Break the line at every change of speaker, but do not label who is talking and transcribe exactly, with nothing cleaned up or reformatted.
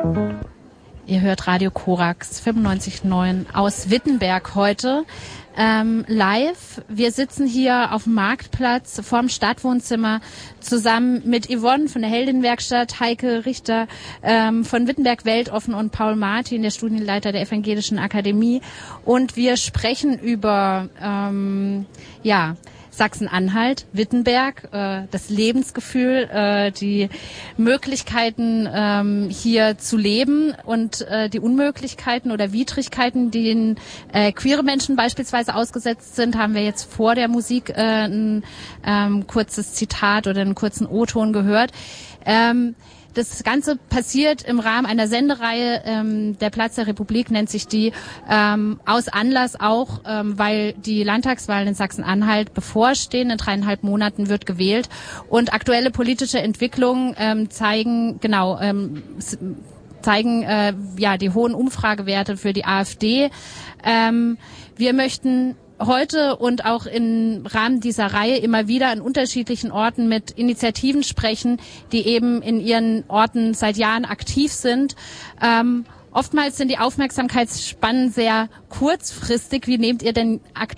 Ihr hört Radio Korax fünfundneunzig Komma neun aus Wittenberg heute ähm, live. Wir sitzen hier auf dem Marktplatz vorm Stadtwohnzimmer zusammen mit Yvonne von der Heldinnenwerkstatt, Heike Richter ähm, von Wittenberg Weltoffen und Paul Martin, der Studienleiter der Evangelischen Akademie. Und wir sprechen über ähm, ja Sachsen-Anhalt, Wittenberg, äh, das Lebensgefühl, äh, die Möglichkeiten ähm, hier zu leben und äh, die Unmöglichkeiten oder Widrigkeiten, denen äh, queere Menschen beispielsweise ausgesetzt sind, haben wir jetzt vor der Musik äh, ein ähm, kurzes Zitat oder einen kurzen O-Ton gehört. Ähm, Das Ganze passiert im Rahmen einer Sendereihe, ähm, der Platz der Republik nennt sich die, ähm, aus Anlass auch, ähm, weil die Landtagswahlen in Sachsen-Anhalt bevorstehen. In dreieinhalb Monaten wird gewählt und aktuelle politische Entwicklungen ähm, zeigen, genau, ähm, zeigen äh, ja die hohen Umfragewerte für die AfD. Ähm, wir möchten heute und auch im Rahmen dieser Reihe immer wieder an unterschiedlichen Orten mit Initiativen sprechen, die eben in ihren Orten seit Jahren aktiv sind. Ähm, oftmals sind die Aufmerksamkeitsspannen sehr kurzfristig. Wie nehmt ihr denn aktuell